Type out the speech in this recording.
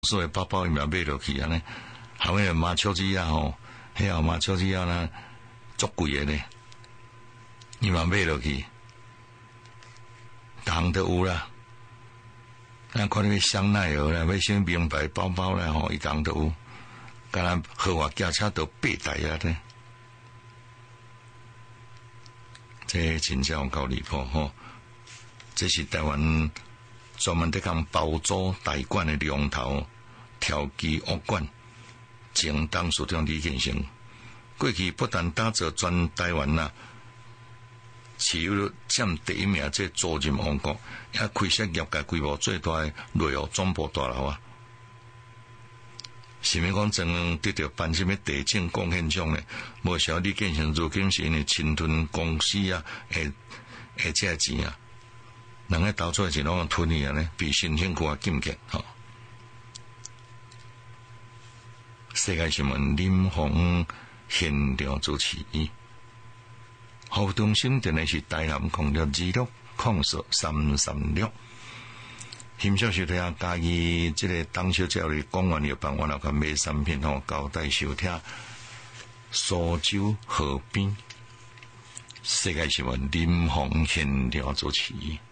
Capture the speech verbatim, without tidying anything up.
所以包包伊嘛买落去安尼，后尾麻雀子啊吼，迄后麻雀子啊呢，足贵诶咧，伊嘛买落去，逐项都有啦。咱看你要香奈儿啦，要什么名牌包包啦吼，伊逐项都有。敢若豪华轿车都八台啊咧，这真正有够离谱吼！这是台湾专门在讲包租代管的龙头挑机屋管前董事长李建成，过去不但打造全台湾呐、啊，持有占第一名这租賃王國，也開設業界規模最大的旅遊總部大樓啊！是咪講真得到辦什麼地政貢獻獎呢？無想李建成如今是因為侵吞公司啊，誒誒這錢啊，人家投出來是攏吞去啊呢，比新興區啊緊急吼。世界新聞林鴻現場主持，互動性定係是台南空六二六空數三三六。欣賞收聽嘉義這個董小姐的講完了辦完了個賣產品吼，交代收聽蘇州河邊世界新聞林鴻現場主持。